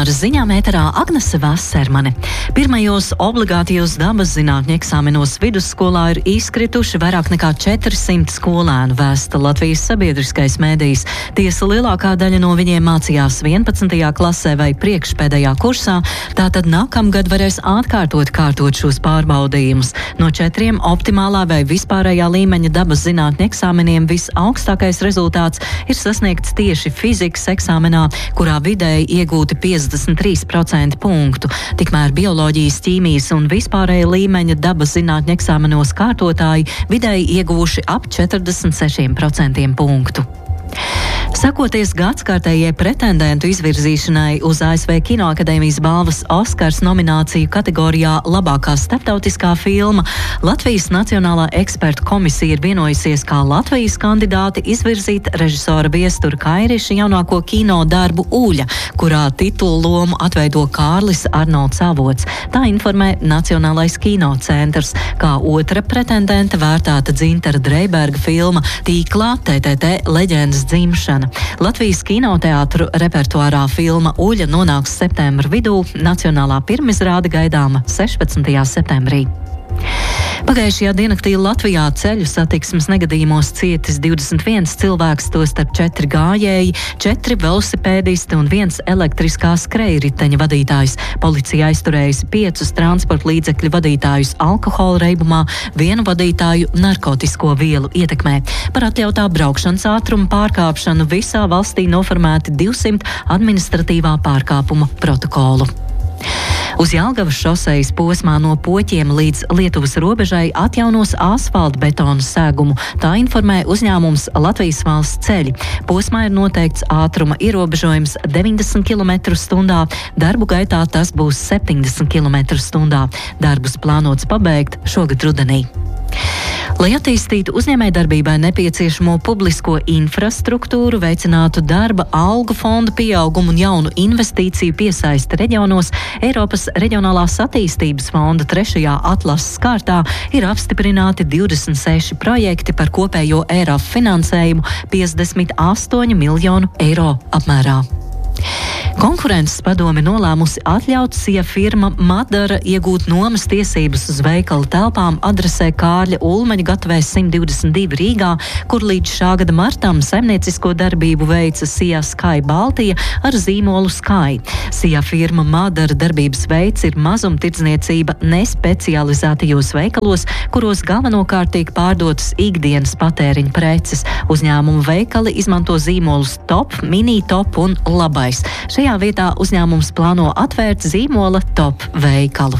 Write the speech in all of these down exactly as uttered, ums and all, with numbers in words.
Ar ziņām ēterā Agnese Vasermane. Pirmajos obligātajos dabas zinātņu eksāmenos vidusskolā ir izkrituši vairāk nekā četrsimt skolēnu, vēsta Latvijas sabiedriskais mēdījis. Tiesa lielākā daļa no viņiem mācījās vienpadsmitajā klasē vai priekšpēdējā kursā, tātad nākamgad varēs atkārtot kārtot šos pārbaudījumus. No četriem optimālā vai vispārējā līmeņa dabas zinātņu eksāmeniem visaugstākais rezultāts ir sasniegts tieši fizikas eksāmenā, kurā vidēji iegūti piecdesmit trīs procenti punktu. Tikmēr bioloģijas, ķīmijas un vispārēja līmeņa dabas zinātņu eksāmenos kārtotāji vidēji ieguvuši ap četrdesmit sešiem procentiem punktu. Sakoties gadskārtējai pretendentu izvirzīšanai uz A S V Kinoakadēmijas balvas Oskars nomināciju kategorijā labākā starptautiskā filma, Latvijas Nacionālā ekspertu komisija ir vienojusies, kā Latvijas kandidāti izvirzīt režisora Viestura Kairiša jaunāko kino darbu Uļa, kurā titulu lomu atveido Kārlis Arnolds Avots. Tā informē Nacionālais kinocentrs. Kā otra pretendente vērtēta Dzintara Dreiberga filma Tīklā T T T leģendas dzimšana. Latvijas kinoteātru repertuārā filma Uļa nonāks septembra vidū, nacionālā pirmizrāde gaidāma sešpadsmitajā septembrī. Pagājušajā diennaktī Latvijā ceļu satiksmes negadījumos cietis divdesmit viens cilvēks, tostarp četri gājēji, četri velosipēdisti un viens elektriskā skrejriteņa vadītājs. Policija aizturējusi piecus transporta līdzekļu vadītājus alkohola reibumā, vienu vadītāju narkotisko vielu ietekmē. Par atļautā braukšanas ātruma pārkāpšanu visā valstī noformēti divsimt administratīvā pārkāpuma protokolu. Uz Jelgavas šosejas posmā no Poķiem līdz Lietuvas robežai atjaunos asfaltbetonu segumu. Tā informē uzņēmums Latvijas valsts ceļi. Posmā ir noteikts ātruma ierobežojums deviņdesmit kilometru stundā, darbu gaitā tas būs septiņdesmit kilometru stundā. Darbus plānots pabeigt šogad rudenī. Lai attīstītu uzņēmējdarbībai nepieciešamo publisko infrastruktūru, veicinātu darba algu fondu pieaugumu un jaunu investīciju piesaisti reģionos, Eiropas Reģionālās attīstības fonda trešajā atlases kārtā ir apstiprināti divdesmit seši projekti par kopējo E R A F finansējumu piecdesmit astoņu miljonu eiro apmērā. Konkurences padome nolēmusi atļaut Sija firma Madara iegūt nomas tiesības uz veikala telpām adresē Kārļa Ulmaņa gatavē simt divdesmit divi Rīgā, kur līdz šā gada martam saimniecisko darbību veica Sija Sky Baltija ar zīmolu Sky. Sija firma Madara darbības veids ir mazumtirdzniecība nespecializētajos veikalos, kuros galvenokārt tiek pārdotas ikdienas patēriņa preces. Uzņēmuma veikali izmanto zīmolus Top, Mini Top un Labais. Šajā vietā uzņēmums plāno atvērt zīmola Top veikalu.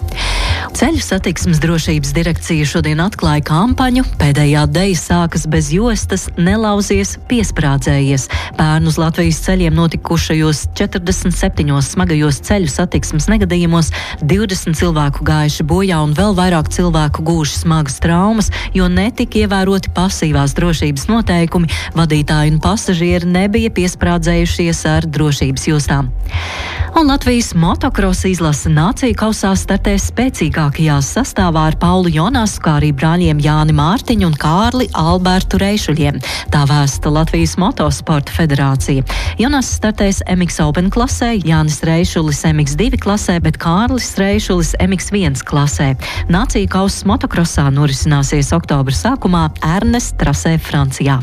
Ceļu satiksmes drošības direkcija šodien atklāja kampaņu Pēdējā deja sākas bez jostas, nelauzies, piesprādzējies. Pērn uz Latvijas ceļiem notikušajos četrdesmit septiņos smagajos ceļu satiksmes negadījumos divdesmit cilvēku gājuši bojā un vēl vairāk cilvēku gūši smagas traumas, jo netika ievēroti pasīvās drošības noteikumi, vadītāji un pasažieri nebija piesprādzējušies ar drošības jostām. Un Latvijas motokrosa izlase nāciju kausā startē spēcīgākajā sastāvā ar Paulu Jonasu, kā arī brāļiem Jāni Mārtiņu un Kārli Albertu Reišuļiem. Tā vēsta Latvijas Motosporta federācija. Jonas startēs M X Open klasē, Jānis Reišulis M X divi klasē, bet Kārlis Reišulis M X viens klasē. Nāciju kausas motokrosā norisināsies oktobra sākumā Ernest trasē Francijā.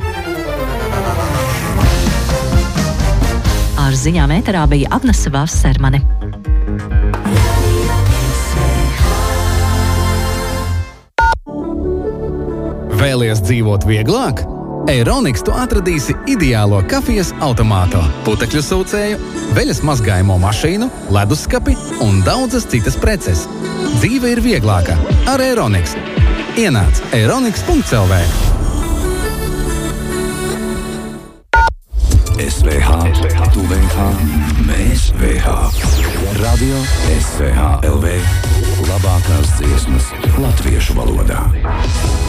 Ar ziņām ēterā bija Agnese Vasermane. Vēlies dzīvot vieglāk? Eironiks tu atradīsi ideālo kafijas automātu, putekļu sūcēju, veļas mazgājamo mašīnu, leduskapi un daudzas citas preces. Dzīve ir vieglāka ar Eironiks. Ienāc eironiks punkts L V. S V H, tu V H, mēs V H. Radio S V H L V. Labākās dziesmas latviešu valodā.